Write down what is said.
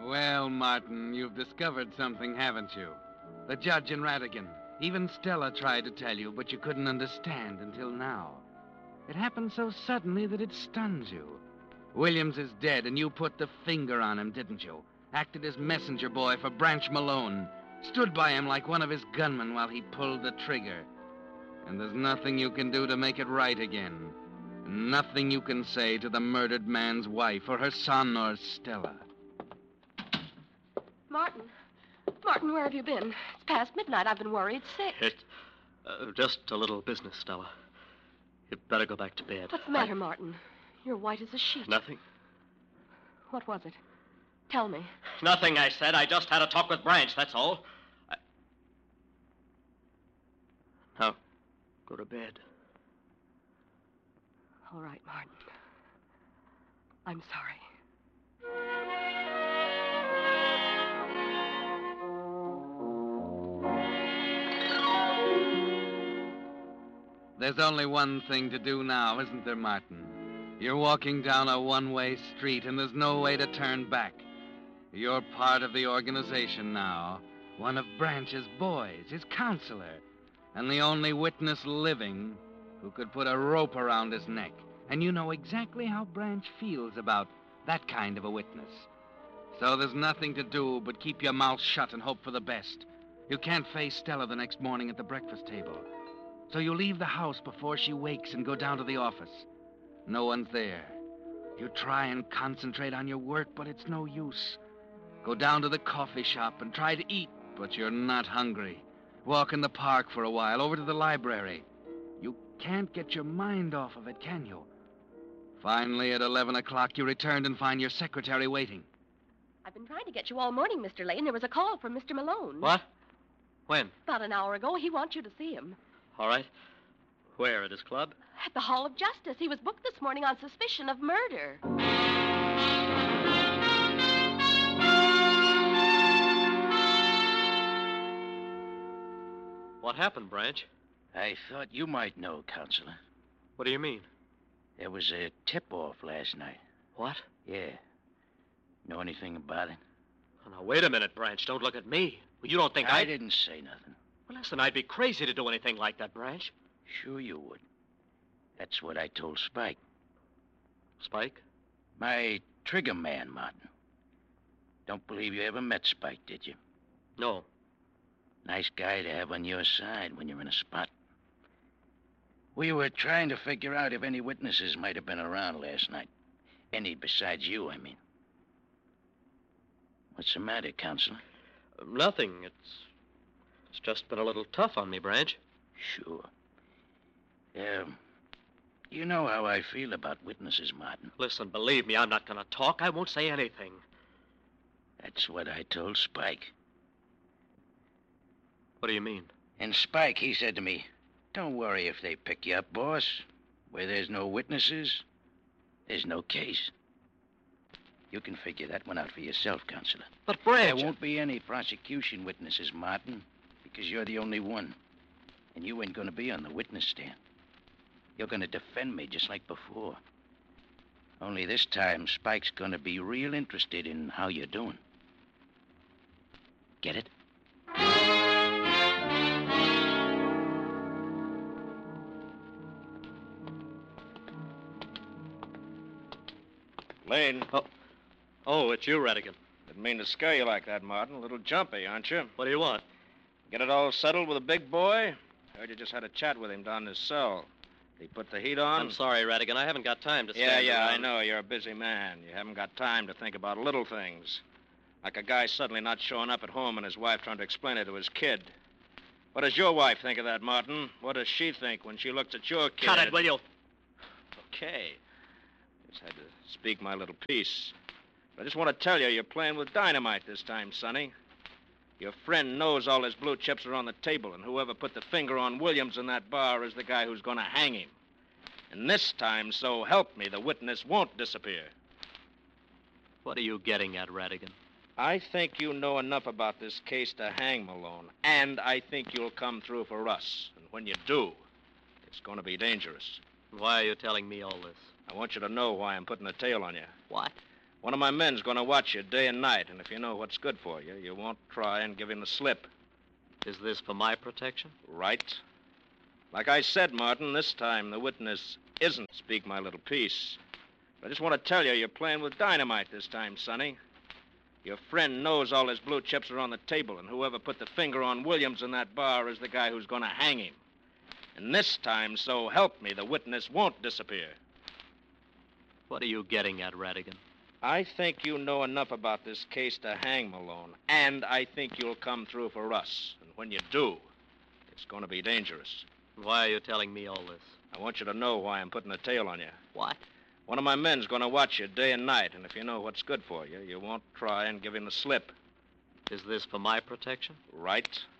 Well, Martin, you've discovered something, haven't you? The judge and Radigan. Even Stella tried to tell you, but you couldn't understand until now. It happened so suddenly that it stuns you. Williams is dead, and you put the finger on him, didn't you? Acted as messenger boy for Branch Malone. Stood by him like one of his gunmen while he pulled the trigger. And there's nothing you can do to make it right again. Nothing you can say to the murdered man's wife or her son or Stella. Martin. Martin, where have you been? It's past midnight. I've been worried sick. It's just a little business, Stella. You'd better go back to bed. What's the matter, Martin? You're white as a sheet. Nothing. What was it? Tell me. Nothing, I said. I just had a talk with Branch, that's all. Now, go to bed. All right, Martin. I'm sorry. There's only one thing to do now, isn't there, Martin? You're walking down a one-way street, and there's no way to turn back. You're part of the organization now. One of Branch's boys, his counselor, and the only witness living who could put a rope around his neck. And you know exactly how Branch feels about that kind of a witness. So there's nothing to do but keep your mouth shut and hope for the best. You can't face Stella the next morning at the breakfast table. So you leave the house before she wakes and go down to the office. No one's there. You try and concentrate on your work, but it's no use. Go down to the coffee shop and try to eat, but you're not hungry. Walk in the park for a while, over to the library. You can't get your mind off of it, can you? Finally, at 11 o'clock, you returned and find your secretary waiting. I've been trying to get you all morning, Mr. Lane. There was a call from Mr. Malone. What? When? About an hour ago. He wants you to see him. All right. Where, at his club? At the Hall of Justice. He was booked this morning on suspicion of murder. What happened, Branch? I thought you might know, Counselor. What do you mean? There was a tip-off last night. What? Yeah. Know anything about it? Oh, now, wait a minute, Branch. Don't look at me. Well, you don't think I didn't say nothing. Well, listen, I'd be crazy to do anything like that, Branch. Sure you would. That's what I told Spike. Spike? My trigger man, Martin. Don't believe you ever met Spike, did you? No. Nice guy to have on your side when you're in a spot. We were trying to figure out if any witnesses might have been around last night. Any besides you, I mean. What's the matter, Counselor? Nothing. It's just been a little tough on me, Branch. Sure. You know how I feel about witnesses, Martin. Listen, believe me, I'm not going to talk. I won't say anything. That's what I told Spike. What do you mean? And Spike, he said to me, don't worry if they pick you up, boss. Where there's no witnesses, there's no case. You can figure that one out for yourself, Counselor. But, Branch... There won't be any prosecution witnesses, Martin, because you're the only one. And you ain't going to be on the witness stand. You're going to defend me just like before. Only this time, Spike's going to be real interested in how you're doing. Get it? Lane. Oh, it's you, Radigan. Didn't mean to scare you like that, Martin. A little jumpy, aren't you? What do you want? Get it all settled with a big boy? Heard you just had a chat with him down in his cell. Did he put the heat on? I'm sorry, Radigan. I haven't got time to Yeah, stand around. I know. You're a busy man. You haven't got time to think about little things. Like a guy suddenly not showing up at home and his wife trying to explain it to his kid. What does your wife think of that, Martin? What does she think when she looks at your kid? Cut it, will you? Okay. Just had to speak my little piece. But I just want to tell you, you're playing with dynamite this time, Sonny. Your friend knows all his blue chips are on the table, and whoever put the finger on Williams in that bar is the guy who's going to hang him. And this time, so help me, the witness won't disappear. What are you getting at, Radigan? I think you know enough about this case to hang Malone, and I think you'll come through for us. And when you do, it's going to be dangerous. Why are you telling me all this? I want you to know why I'm putting a tail on you. What? One of my men's going to watch you day and night, and if you know what's good for you, you won't try and give him the slip. Is this for my protection? Right. Like I said, Martin, this time the witness isn't Speak My Little Piece. I just want to tell you, you're playing with dynamite this time, Sonny. Your friend knows all his blue chips are on the table, and whoever put the finger on Williams in that bar is the guy who's going to hang him. And this time, so help me, the witness won't disappear. What are you getting at, Radigan? I think you know enough about this case to hang Malone, and I think you'll come through for us. And when you do, it's going to be dangerous. Why are you telling me all this? I want you to know why I'm putting a tail on you. What? One of my men's going to watch you day and night, and if you know what's good for you, you won't try and give him the slip. Is this for my protection? Right.